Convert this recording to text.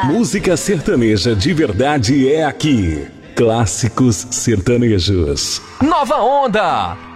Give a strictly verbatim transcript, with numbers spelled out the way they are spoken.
música sertaneja de verdade é aqui. Clássicos sertanejos. Nova Onda.